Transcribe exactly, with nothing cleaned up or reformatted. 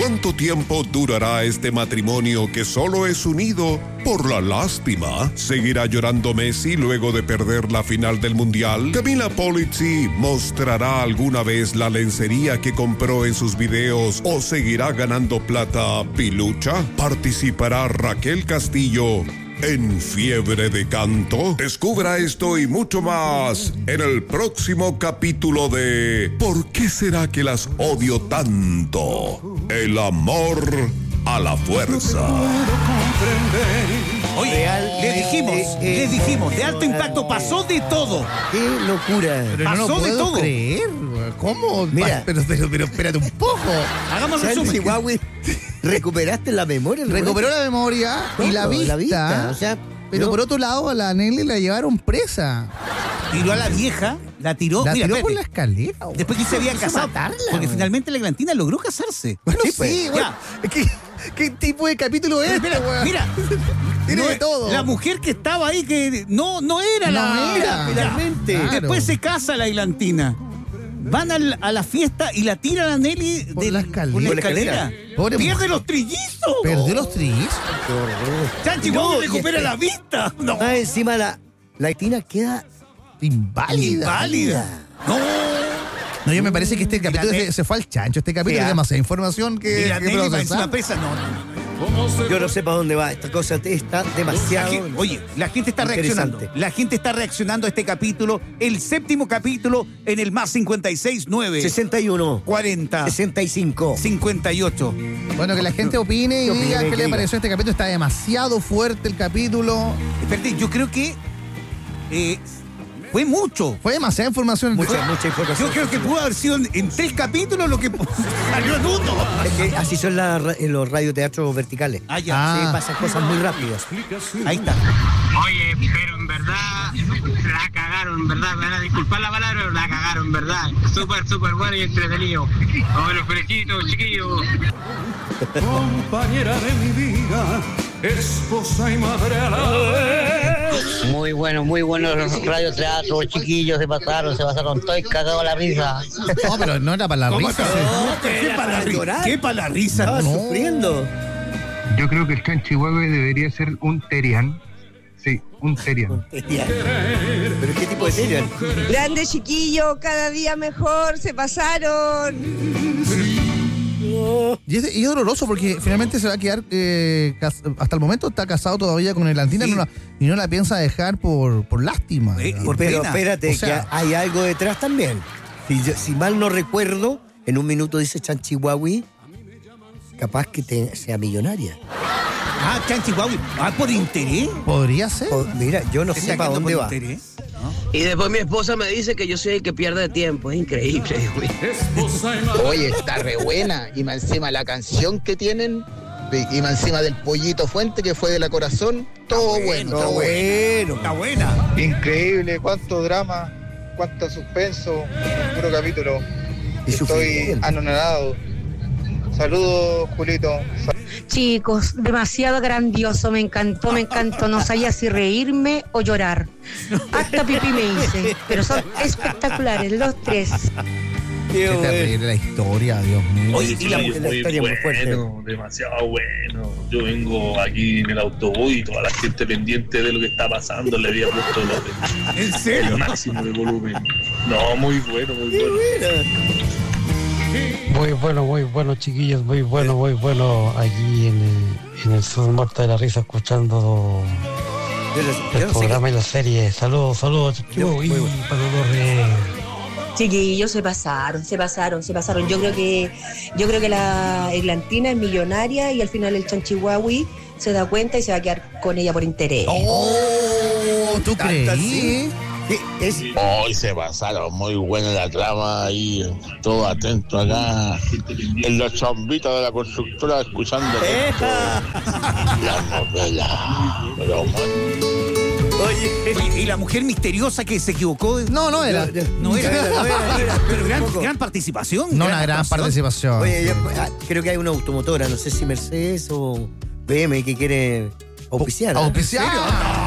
¿Cuánto tiempo durará este matrimonio que solo es unido por la lástima? ¿Seguirá llorando Messi luego de perder la final del Mundial? ¿Camila Polizzi mostrará alguna vez la lencería que compró en sus videos o seguirá ganando plata Pilucha? ¿Participará Raquel Castillo en Fiebre de Canto? Descubra esto y mucho más en el próximo capítulo de ¿Por qué será que las odio tanto? El amor a la fuerza. Oye, le dijimos, eh, eh, le dijimos, de alto impacto, pasó de todo. ¡Qué locura! Pero pasó no lo puedo de todo. creer. ¿Cómo? Mira. pero, pero, pero espérate un poco. Hagamos Chanchi resumen. Huawei, ¿recuperaste la memoria? Recuperó la memoria y la Todo, vista. la vista, o sea, pero no. por otro lado, a la Nelly la llevaron presa. Tiró a la vieja, la tiró. La mira, tiró por espérate. la escalera. Después que se habían Quiso casado. matarla, Porque güey. finalmente la Eglantina logró casarse. Bueno, Sí, sí, pues, bueno. ¿Qué, ¿Qué tipo de capítulo es? Mira, este, weón? mira. Tiene No de es- todo. La mujer que estaba ahí, que no, no era No la. era, finalmente. Claro. Después se casa la Eglantina. Van al- a la fiesta y la tiran a Nelly Por de la escalera. por la Por la escalera. escalera. Pobre Pierde mujer. los trillizos. Perdió los trillizos. Qué horror. Chanchi No, Huawei y recupera este- la vista. No. Más encima la, la Tina queda Inválida. Inválida. No. No, yo me parece que este capítulo Nelly- se, se fue al chancho. Este capítulo Sí, es ah. demasiada información que, Y la que Nelly va procesar. encima presa. No, no, no. Yo no sé para dónde va. Esta cosa está La demasiado. gen- oye, la gente está reaccionando. Interesante. La gente está reaccionando a este capítulo, el séptimo capítulo en el más cincuenta y seis nueve sesenta y uno, cuarenta sesenta y cinco. cincuenta y ocho. Bueno, que la gente opine y ¿Qué opine, diga qué que le diga? pareció este capítulo. Está demasiado fuerte el capítulo. Espérate, yo creo que eh, fue mucho. Fue demasiada información. Mucha, Fue- mucha información. Yo creo que pudo haber sido en, en tres capítulos lo que salió en uno. Es que así son la ra- en los radioteatros verticales. Ah, ya. Ah. Sí, pasan cosas muy rápidas. Ahí está. Oye, pero en verdad la cagaron, en verdad, me van a disculpar la palabra, pero la cagaron, en verdad. Súper, súper bueno y entretenido. Vamos, los fresquitos, chiquillos. Compañera de mi vida, esposa y madre a la vez. Muy bueno, muy bueno los radioteatros, chiquillos, se pasaron, se pasaron, estoy cagado a la risa. No, pero no era para la ¿Cómo risa. está? sí. ¿Qué para la risa? llorar. ¿Qué para la risa? Estaba No. sufriendo. Yo creo que el Chanchi Huawei debería ser un Terian. Sí, un Terian. ¿Pero qué tipo de Terian? Grande chiquillo, cada día mejor, se pasaron. Y es, y es doloroso porque finalmente se va a quedar, eh, cas- hasta el momento está casado todavía con Elantina Sí. no la- y no la piensa dejar por, por lástima. Eh, digamos. por Pero pena. espérate, O sea- que hay algo detrás también. Si, yo- si mal no recuerdo, en un minuto dice Chanchi Huawei, capaz que te- sea millonaria. Ah, Chanchi Huawei. Ah, por interés. Podría ser. O- mira, yo no Se sé está para quedando dónde por va. interés. Y después mi esposa me dice que yo soy el que pierde tiempo, es increíble, güey. Esposa y madre. Oye, está re buena. Y más encima la canción que tienen, y más encima del pollito fuente que fue de la corazón, todo bueno, No, todo bueno. bueno. Está buena. Increíble, cuánto drama, cuánto suspenso, puro capítulo. Y Estoy sufrimiento. anonadado. Saludos, Julito. Chicos, demasiado grandioso, me encantó, me encantó. No sabía si reírme o llorar. Hasta pipí me hice, pero son espectaculares los tres. Qué Qué bueno. terrible la historia, Dios mío. Oye, y la, Sí, la historia es muy fuerte. demasiado bueno. Yo vengo aquí en el autobús y toda la gente pendiente de lo que está pasando le había puesto lo- ¿en el serio? máximo de volumen. No, muy bueno, muy Qué bueno. buena. Muy bueno, muy bueno, chiquillos, muy bueno, muy bueno. Aquí en el, en el sur muerto de la risa escuchando Yo no- yo el no sé programa y la serie. Saludos, saludos, Yo- y muy bueno. para Torres. Chiquillos, se pasaron, se pasaron, se pasaron. Yo creo que, yo creo que la Eglantina es millonaria y al final el Chanchi Huawei se da cuenta y se va a quedar con ella por interés. Oh, ¿tú Tanta creí? así. Sí, es, Hoy se pasaron, muy buena la trama ahí, todo atento acá, en los chombitos de la constructora escuchando la novela. Pero oye, Oye, y la mujer misteriosa que se equivocó. No, no era. No era. No era, no era. Pero gran, Tampoco. gran participación. No una gran participación. Oye, yo, ah, creo que hay una automotora, no sé si Mercedes o B M que quiere auspiciar. ¿eh? Auspiciar.